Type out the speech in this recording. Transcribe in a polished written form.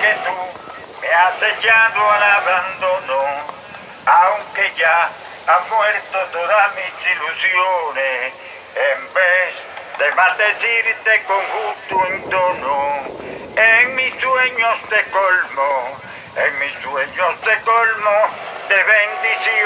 que tú me has echado al abandono, aunque ya han muerto todas mis ilusiones. En vez de maldecirte con justo entono, en mis sueños te colmo, en mis sueños te colmo de bendición.